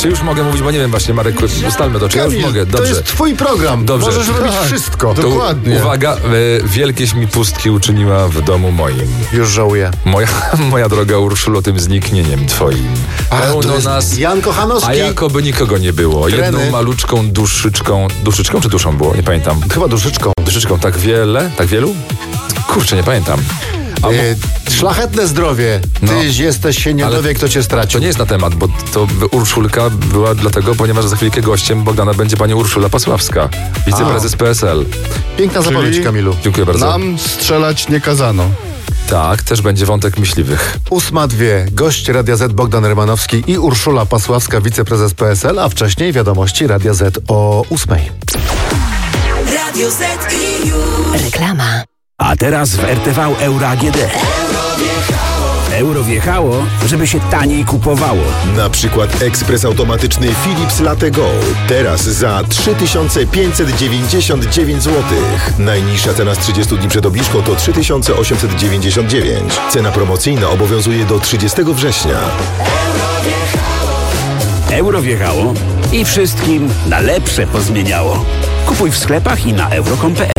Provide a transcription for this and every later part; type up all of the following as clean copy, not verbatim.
Czy już mogę mówić, bo nie wiem właśnie, Marek, ustalmy to, czy ja już mogę? Dobrze. To jest twój program, Dobrze. możesz robić wszystko. To Dokładnie. Uwaga, wielkieś mi pustki uczyniła w domu moim. Już żałuję. Moja droga Urszulo, tym zniknieniem twoim. Pełno nas, Jan Kochanowski. a jakoby nikogo nie było. Treny. Jedną maluczką duszyczką czy duszą było? Nie pamiętam. Chyba duszyczką. Duszyczką, tak wiele? Tak wielu? Kurczę, nie pamiętam. Szlachetne zdrowie. Tyś jesteś się nie dowie, kto cię stracił. To nie jest na temat, bo to Urszulka była dlatego, ponieważ za chwilkę gościem Bogdana będzie pani Urszula Pasławska, wiceprezes PSL. Piękna zapowiedź, Kamilu. Dziękuję bardzo. Nam strzelać nie kazano. Tak, też będzie wątek myśliwych. 8:02. Gość Radia Z Bogdan Rymanowski i Urszula Pasławska, wiceprezes PSL, a wcześniej wiadomości Radia Z o 8:00. Radio Z i już. Reklama. A teraz w RTV Euro AGD. Euro wjechało, żeby się taniej kupowało. Na przykład ekspres automatyczny Philips Latte Go. Teraz za 3599 zł. Najniższa cena z 30 dni przed obniżką to 3899. Cena promocyjna obowiązuje do 30 września. Euro wjechało i wszystkim na lepsze pozmieniało. Kupuj w sklepach i na euro.com.pl.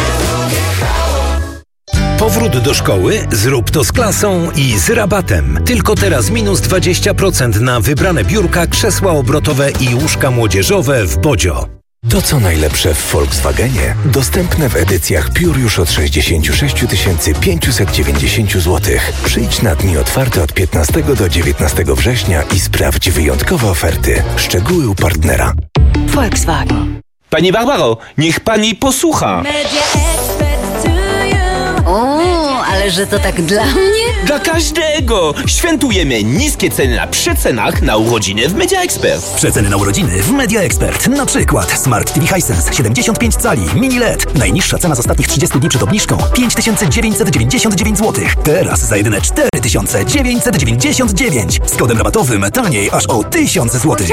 Powrót do szkoły? Zrób to z klasą i z rabatem. Tylko teraz minus 20% na wybrane biurka, krzesła obrotowe i łóżka młodzieżowe w Bodzio. To co najlepsze w Volkswagenie, dostępne w edycjach Pure już od 66 590 zł. Przyjdź na dni otwarte od 15 do 19 września i sprawdź wyjątkowe oferty. Szczegóły u partnera. Volkswagen. Pani Barbaro, niech pani posłucha. O, ale że to tak dla mnie? Dla każdego! Świętujemy niskie ceny na przecenach na urodziny w Media Expert. Przeceny na urodziny w Media Expert. Na przykład Smart TV Hisense 75 cali, mini LED. Najniższa cena z ostatnich 30 dni przed obniżką 5999 zł. Teraz za jedyne 4999. Z kodem rabatowym taniej aż o 1000 zł. niskie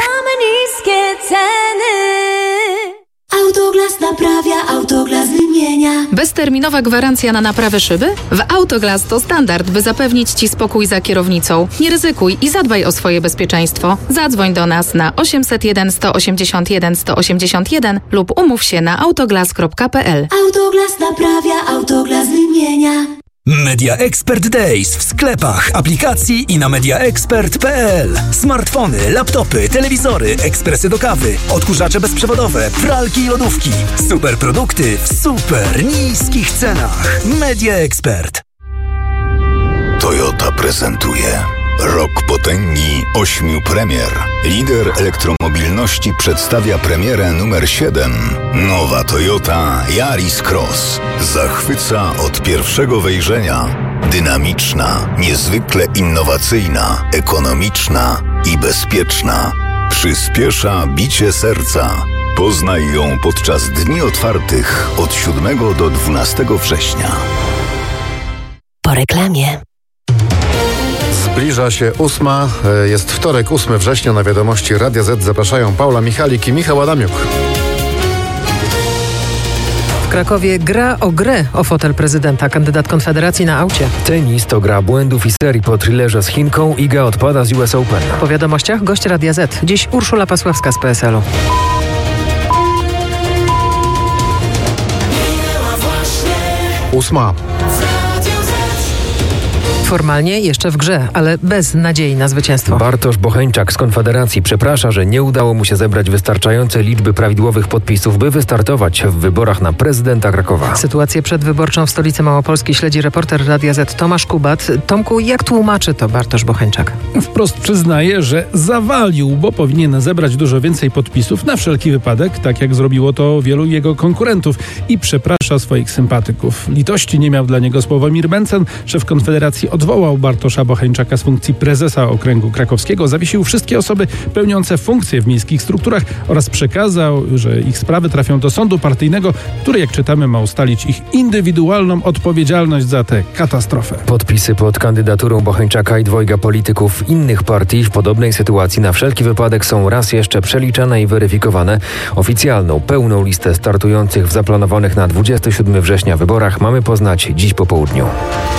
ceny. Autoglas naprawia, Autoglas wymienia. Bezterminowa gwarancja na naprawę szyby? W Autoglas to standard, by zapewnić Ci spokój za kierownicą. Nie ryzykuj i zadbaj o swoje bezpieczeństwo. Zadzwoń do nas na 801 181 181 lub umów się na autoglas.pl. Autoglas naprawia, Autoglas wymienia. Media Expert Days w sklepach, aplikacji i na mediaexpert.pl. Smartfony, laptopy, telewizory, ekspresy do kawy, odkurzacze bezprzewodowe, pralki i lodówki. Super produkty w super niskich cenach. Media Expert. Toyota prezentuje Rok potęgi 8 premier. Lider elektromobilności przedstawia premierę numer 7. Nowa Toyota Yaris Cross. Zachwyca od pierwszego wejrzenia. Dynamiczna, niezwykle innowacyjna, ekonomiczna i bezpieczna. Przyspiesza bicie serca. Poznaj ją podczas dni otwartych od 7 do 12 września. Po reklamie. Zbliża się 8:00. Jest wtorek, 8 września. Na wiadomości Radia Z zapraszają Paula Michalik i Michał Adamiuk. W Krakowie gra o grę o fotel prezydenta. Kandydat Konfederacji na aucie. Tenis to gra błędów i serii po thrillerze z Chinką. Iga odpada z US Open. Po wiadomościach gość Radia Z. Dziś Urszula Pasławska z PSL-u. Ósma. Formalnie jeszcze w grze, ale bez nadziei na zwycięstwo. Bartosz Bocheńczak z Konfederacji przeprasza, że nie udało mu się zebrać wystarczającej liczby prawidłowych podpisów, by wystartować w wyborach na prezydenta Krakowa. Sytuację przedwyborczą w stolicy Małopolski śledzi reporter Radia Z Tomasz Kubat. Tomku, jak tłumaczy to Bartosz Bocheńczak? Wprost przyznaje, że zawalił, bo powinien zebrać dużo więcej podpisów na wszelki wypadek, tak jak zrobiło to wielu jego konkurentów, i przeprasza swoich sympatyków. Litości nie miał dla niego Sławomir Mencen. Szef Konfederacji odwołał Bartosza Bocheńczaka z funkcji prezesa okręgu krakowskiego, zawiesił wszystkie osoby pełniące funkcje w miejskich strukturach oraz przekazał, że ich sprawy trafią do sądu partyjnego, który, jak czytamy, ma ustalić ich indywidualną odpowiedzialność za tę katastrofę. Podpisy pod kandydaturą Bocheńczaka i dwojga polityków innych partii w podobnej sytuacji na wszelki wypadek są raz jeszcze przeliczane i weryfikowane. Oficjalną, pełną listę startujących w zaplanowanych na 27 września wyborach mamy poznać dziś po południu.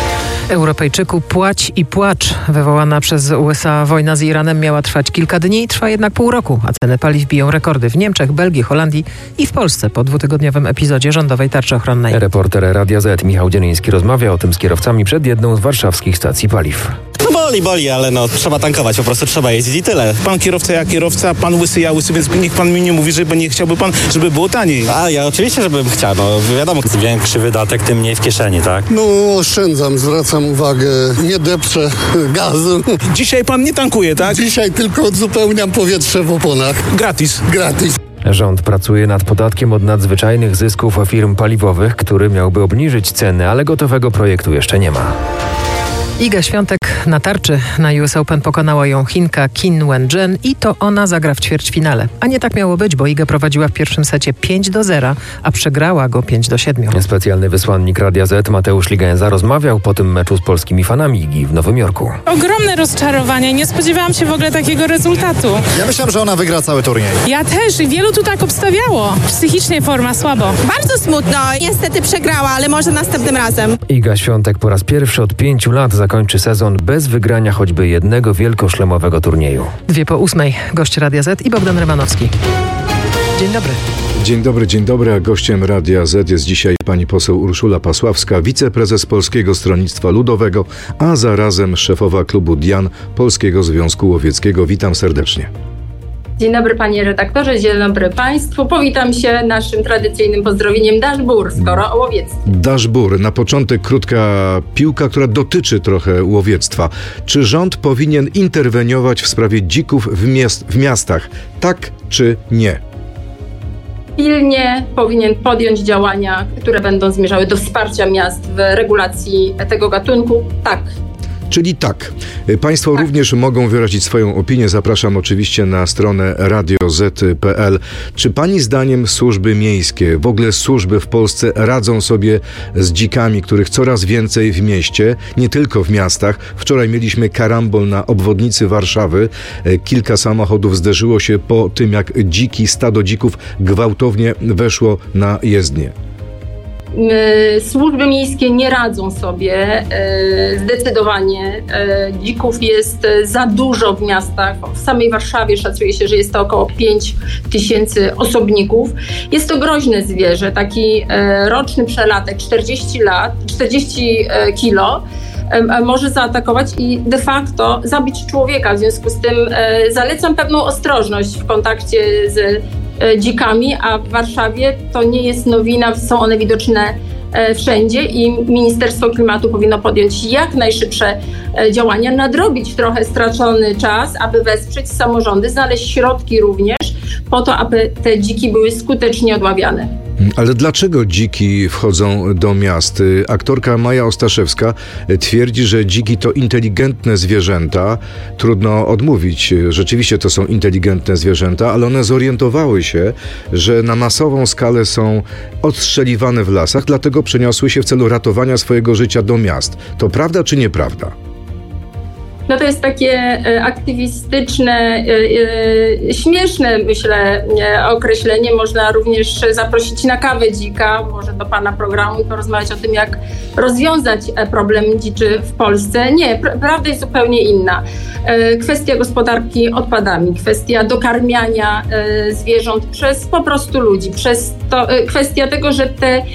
Europejczyku, płać i płacz. Wywołana przez USA wojna z Iranem miała trwać kilka dni, trwa jednak pół roku, a ceny paliw biją rekordy w Niemczech, Belgii, Holandii i w Polsce po 2-tygodniowym epizodzie rządowej tarczy ochronnej. Reporter Radia Z Michał Dzieliński rozmawia o tym z kierowcami przed jedną z warszawskich stacji paliw. Boli, ale trzeba tankować, po prostu trzeba jeździć i tyle. Pan kierowca, ja kierowca, pan łysy, ja łysy, więc niech pan mi nie mówi, żeby nie chciałby pan, żeby było taniej. A ja oczywiście, żebym chciał, wiadomo, im większy wydatek, tym mniej w kieszeni, tak? Oszczędzam, zwracam uwagę, nie depczę gazu. Dzisiaj pan nie tankuje, tak? Dzisiaj tylko odzupełniam powietrze w oponach. Gratis. Rząd pracuje nad podatkiem od nadzwyczajnych zysków firm paliwowych, który miałby obniżyć ceny, ale gotowego projektu jeszcze nie ma. Iga Świątek na tarczy na US Open pokonała ją Chinka Qin Wen-jen i to ona zagra w ćwierćfinale. A nie tak miało być, bo Iga prowadziła w pierwszym secie 5-0, a przegrała go 5-7. Specjalny wysłannik Radia Z Mateusz Ligęza rozmawiał po tym meczu z polskimi fanami Igi w Nowym Jorku. Ogromne rozczarowanie, nie spodziewałam się w ogóle takiego rezultatu. Ja myślałem, że ona wygra cały turniej. Ja też i wielu tu tak obstawiało. Psychicznie forma słabo. Bardzo smutno, niestety przegrała, ale może następnym razem. Iga Świątek po raz pierwszy od 5 lat zakończy sezon bez wygrania choćby jednego wielkoszlemowego turnieju. 7:02. Gość Radia Z i Bogdan Rymanowski. Dzień dobry. Dzień dobry, a gościem Radia Z jest dzisiaj pani poseł Urszula Pasławska, wiceprezes Polskiego Stronnictwa Ludowego, a zarazem szefowa klubu Dian Polskiego Związku Łowieckiego. Witam serdecznie. Dzień dobry panie redaktorze, dzień dobry państwu. Powitam się naszym tradycyjnym pozdrowieniem Daszbur, skoro o łowiectwie. Daszbur, na początek krótka piłka, która dotyczy trochę łowiectwa. Czy rząd powinien interweniować w sprawie dzików w miastach? Tak czy nie? Pilnie powinien podjąć działania, które będą zmierzały do wsparcia miast w regulacji tego gatunku. Tak. Czyli tak. Państwo również mogą wyrazić swoją opinię. Zapraszam oczywiście na stronę radioz.pl. Czy pani zdaniem służby miejskie, w ogóle służby w Polsce radzą sobie z dzikami, których coraz więcej w mieście, nie tylko w miastach? Wczoraj mieliśmy karambol na obwodnicy Warszawy. Kilka samochodów zderzyło się po tym, jak stado dzików gwałtownie weszło na jezdnię. Służby miejskie nie radzą sobie zdecydowanie. Dzików jest za dużo w miastach. W samej Warszawie szacuje się, że jest to około 5000 osobników. Jest to groźne zwierzę. Taki roczny przelatek 40 kilo może zaatakować i de facto zabić człowieka. W związku z tym zalecam pewną ostrożność w kontakcie z dzikami, a w Warszawie to nie jest nowina, są one widoczne wszędzie i Ministerstwo Klimatu powinno podjąć jak najszybsze działania, nadrobić trochę stracony czas, aby wesprzeć samorządy, znaleźć środki również po to, aby te dziki były skutecznie odławiane. Ale dlaczego dziki wchodzą do miast? Aktorka Maja Ostaszewska twierdzi, że dziki to inteligentne zwierzęta. Trudno odmówić, rzeczywiście to są inteligentne zwierzęta, ale one zorientowały się, że na masową skalę są odstrzeliwane w lasach, dlatego przeniosły się w celu ratowania swojego życia do miast. To prawda czy nieprawda? No to jest takie aktywistyczne, śmieszne, myślę, określenie. Można również zaprosić na kawę dzika, może do pana programu i porozmawiać o tym, jak rozwiązać problem dziczy w Polsce. Nie, prawda jest zupełnie inna. Kwestia gospodarki odpadami, kwestia dokarmiania zwierząt przez po prostu ludzi, kwestia tego, że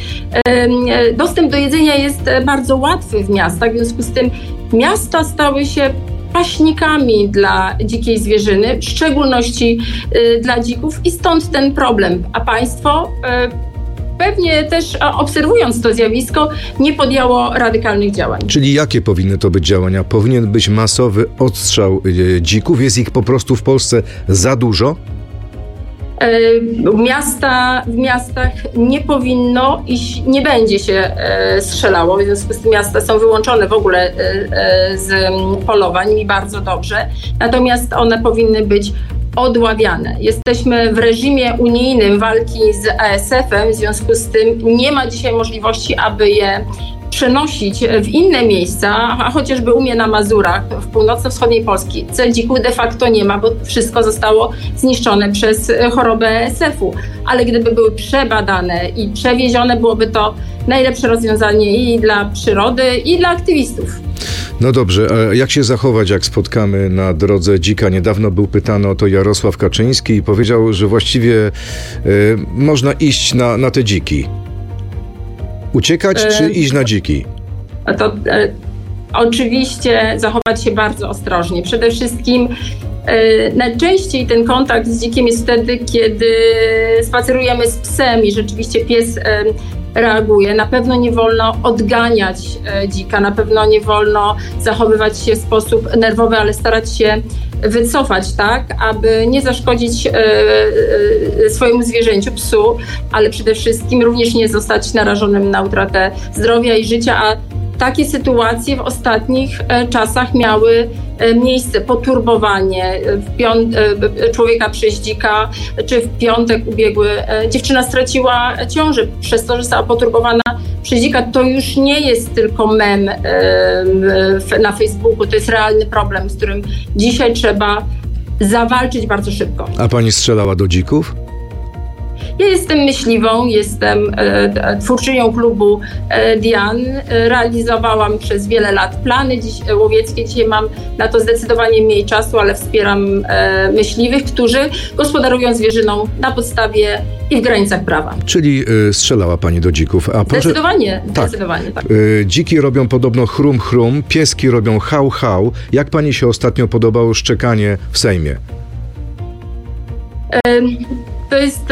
dostęp do jedzenia jest bardzo łatwy w miastach, w związku z tym miasta stały się paśnikami dla dzikiej zwierzyny, w szczególności dla dzików i stąd ten problem. A państwo pewnie też obserwując to zjawisko nie podjęło radykalnych działań. Czyli jakie powinny to być działania? Powinien być masowy odstrzał dzików? Jest ich po prostu w Polsce za dużo? W miastach nie powinno i nie będzie się strzelało, w związku z tym miasta są wyłączone w ogóle z polowań i bardzo dobrze, natomiast one powinny być odławiane. Jesteśmy w reżimie unijnym walki z ASF-em, w związku z tym nie ma dzisiaj możliwości, aby je przenosić w inne miejsca, a chociażby u mnie na Mazurach, w północno-wschodniej Polski, dzików de facto nie ma, bo wszystko zostało zniszczone przez chorobę syfu. Ale gdyby były przebadane i przewiezione, byłoby to najlepsze rozwiązanie i dla przyrody, i dla aktywistów. No dobrze, a jak się zachować, jak spotkamy na drodze dzika? Niedawno był pytany o to Jarosław Kaczyński i powiedział, że właściwie można iść na te dziki. Uciekać czy iść na dziki? Oczywiście zachować się bardzo ostrożnie. Przede wszystkim najczęściej ten kontakt z dzikiem jest wtedy, kiedy spacerujemy z psem i rzeczywiście pies reaguje. Na pewno nie wolno odganiać dzika, na pewno nie wolno zachowywać się w sposób nerwowy, ale starać się wycofać, tak, aby nie zaszkodzić swojemu zwierzęciu, psu, ale przede wszystkim również nie zostać narażonym na utratę zdrowia i życia, a takie sytuacje w ostatnich czasach miały miejsce. Poturbowanie człowieka przez dzika, czy w piątek ubiegły dziewczyna straciła ciążę przez to, że została poturbowana przez dzika. To już nie jest tylko mem na Facebooku, to jest realny problem, z którym dzisiaj trzeba zawalczyć bardzo szybko. A pani strzelała do dzików? Ja jestem myśliwą, jestem twórczynią klubu Dian. Realizowałam przez wiele lat plany łowieckie. Dzisiaj mam na to zdecydowanie mniej czasu, ale wspieram myśliwych, którzy gospodarują zwierzyną na podstawie i w granicach prawa. Czyli strzelała pani do dzików. A proszę... Zdecydowanie, tak. Dziki robią podobno chrum chrum, pieski robią hał hał. Jak pani się ostatnio podobało szczekanie w Sejmie? To jest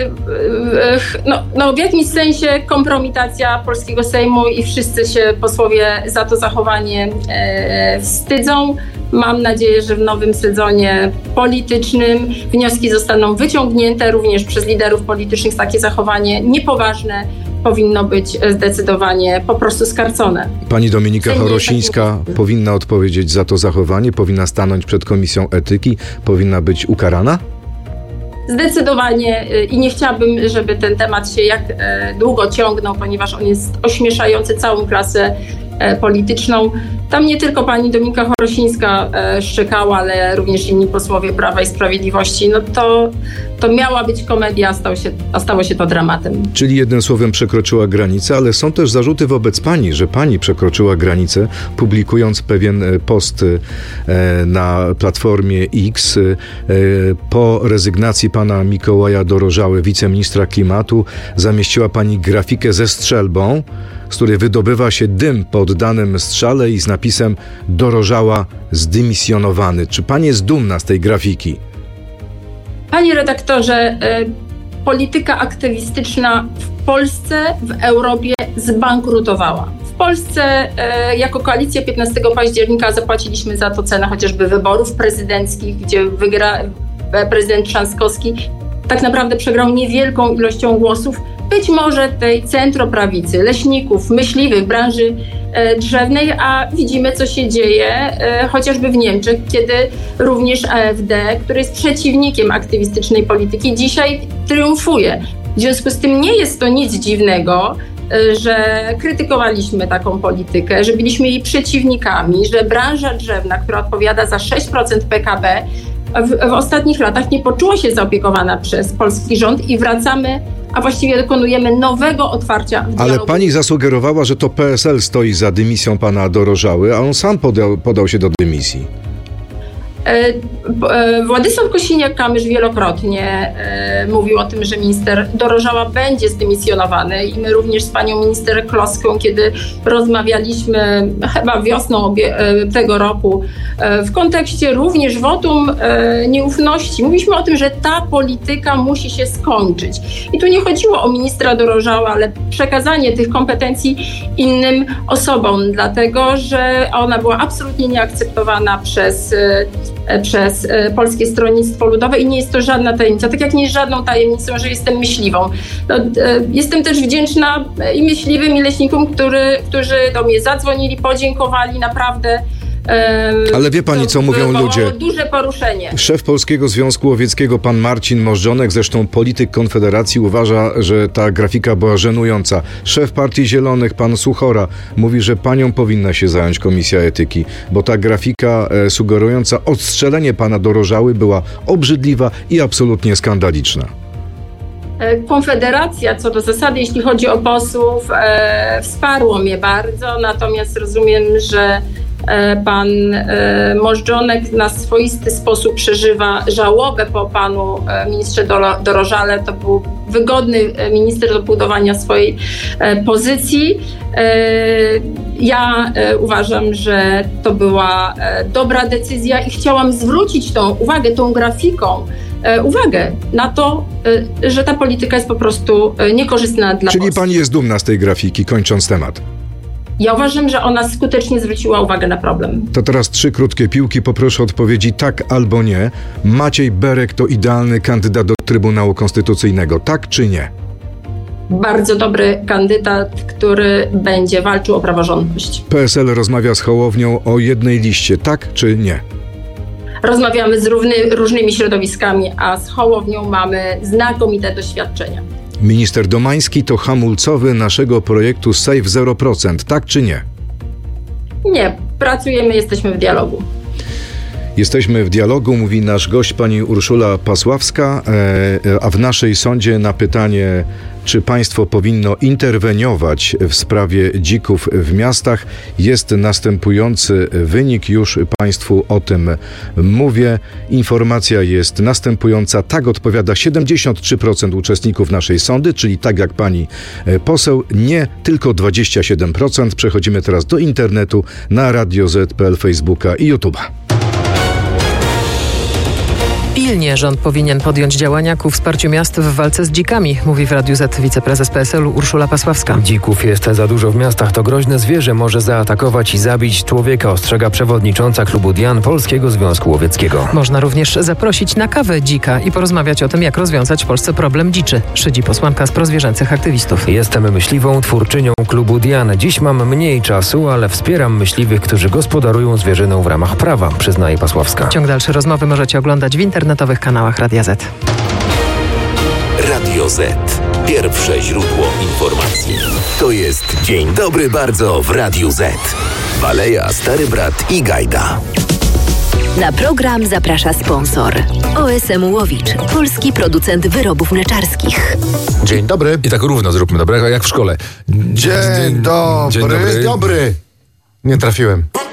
w jakimś sensie kompromitacja polskiego Sejmu i wszyscy się posłowie za to zachowanie wstydzą. Mam nadzieję, że w nowym sezonie politycznym wnioski zostaną wyciągnięte również przez liderów politycznych. Takie zachowanie niepoważne powinno być zdecydowanie po prostu skarcone. Pani Dominika Chorosińska powinna odpowiedzieć za to zachowanie, powinna stanąć przed Komisją Etyki, powinna być ukarana? Zdecydowanie i nie chciałabym, żeby ten temat się jak długo ciągnął, ponieważ on jest ośmieszający całą klasę polityczną. Tam nie tylko pani Dominika Chorosińska szczekała, ale również inni posłowie Prawa i Sprawiedliwości. No to miała być komedia, a stało się to dramatem. Czyli jednym słowem przekroczyła granicę, ale są też zarzuty wobec pani, że pani przekroczyła granicę, publikując pewien post na Platformie X po rezygnacji pana Mikołaja Dorożały, wiceministra klimatu, zamieściła pani grafikę ze strzelbą, z której wydobywa się dym po oddanym strzale i z napisem Dorożała zdymisjonowany. Czy pani jest dumna z tej grafiki? Panie redaktorze, polityka aktywistyczna w Polsce, w Europie zbankrutowała. W Polsce jako koalicja 15 października zapłaciliśmy za to cenę chociażby wyborów prezydenckich, gdzie wygra prezydent Trzaskowski. Tak naprawdę przegrał niewielką ilością głosów. Być może tej centroprawicy, leśników, myśliwych, branży drzewnej, a widzimy, co się dzieje chociażby w Niemczech, kiedy również AfD, który jest przeciwnikiem aktywistycznej polityki, dzisiaj triumfuje. W związku z tym nie jest to nic dziwnego, że krytykowaliśmy taką politykę, że byliśmy jej przeciwnikami, że branża drzewna, która odpowiada za 6% PKB, w ostatnich latach nie poczuła się zaopiekowana przez polski rząd i wracamy, a właściwie dokonujemy nowego otwarcia w dialogu. Ale pani zasugerowała, że to PSL stoi za dymisją pana Dorożały, a on sam podał się do dymisji. Władysław Kosiniak-Kamysz wielokrotnie mówił o tym, że minister Dorożała będzie zdymisjonowany i my również z panią minister Kloską, kiedy rozmawialiśmy chyba wiosną tego roku w kontekście również wotum nieufności, mówiliśmy o tym, że ta polityka musi się skończyć. I tu nie chodziło o ministra Dorożała, ale przekazanie tych kompetencji innym osobom, dlatego że ona była absolutnie nieakceptowana przez Polskie Stronnictwo Ludowe i nie jest to żadna tajemnica. Tak jak nie jest żadną tajemnicą, że jestem myśliwą. Jestem też wdzięczna i myśliwym, i leśnikom, którzy do mnie zadzwonili, podziękowali. Naprawdę Ale wie pani, co mówią ludzie? Duże poruszenie. Szef Polskiego Związku Łowieckiego, pan Marcin Możdżonek, zresztą polityk Konfederacji, uważa, że ta grafika była żenująca. Szef Partii Zielonych, pan Suchora, mówi, że panią powinna się zająć Komisja Etyki, bo ta grafika sugerująca odstrzelenie pana Dorożały była obrzydliwa i absolutnie skandaliczna. Konfederacja co do zasady, jeśli chodzi o posłów, wsparło mnie bardzo, natomiast rozumiem, że pan Możdżonek na swoisty sposób przeżywa żałobę po panu ministrze Dorożale. To był wygodny minister do budowania swojej pozycji. Ja uważam, że to była dobra decyzja i chciałam zwrócić tą grafiką uwagę na to, że ta polityka jest po prostu niekorzystna dla Czyli Polski. pani jest dumna z tej grafiki, kończąc temat. Ja uważam, że ona skutecznie zwróciła uwagę na problem. To teraz 3 krótkie piłki, poproszę o odpowiedzi tak albo nie. Maciej Berek to idealny kandydat do Trybunału Konstytucyjnego, tak czy nie? Bardzo dobry kandydat, który będzie walczył o praworządność. PSL rozmawia z Hołownią o jednej liście, tak czy nie? Rozmawiamy z różnymi środowiskami, a z Hołownią mamy znakomite doświadczenia. Minister Domański to hamulcowy naszego projektu Save 0%, tak czy nie? Nie, pracujemy, jesteśmy w dialogu. Jesteśmy w dialogu, mówi nasz gość pani Urszula Pasławska, a w naszej sądzie na pytanie, czy państwo powinno interweniować w sprawie dzików w miastach, jest następujący wynik. Już państwu o tym mówię. Informacja jest następująca. Tak odpowiada 73% uczestników naszej sądy, czyli tak jak pani poseł, nie tylko 27%. Przechodzimy teraz do internetu na Radio Z.pl, Facebooka i YouTube'a. Pilnie rząd powinien podjąć działania ku wsparciu miast w walce z dzikami, mówi w Radiu Z wiceprezes PSL-u Urszula Pasławska. Dzików jest za dużo w miastach. To groźne zwierzę może zaatakować i zabić człowieka, ostrzega przewodnicząca klubu Dian Polskiego Związku Łowieckiego. Można również zaprosić na kawę dzika i porozmawiać o tym, jak rozwiązać w Polsce problem dziczy, szydzi posłanka z prozwierzęcych aktywistów. Jestem myśliwą, twórczynią klubu Dian. Dziś mam mniej czasu, ale wspieram myśliwych, którzy gospodarują zwierzyną w ramach prawa, przyznaje Pasławska. Ciąg dalszy rozmowy możecie oglądać w internetowych kanałach Radia Z. Radio Z. Pierwsze źródło informacji. To jest Dzień Dobry Bardzo w Radiu Z. Baleja, Stary Brat i Gajda. Na program zaprasza sponsor. OSM Łowicz, polski producent wyrobów mleczarskich. Dzień dobry. I tak równo zróbmy, dobra? Jak w szkole. Dzień dobry. Dzień dobry. Nie trafiłem.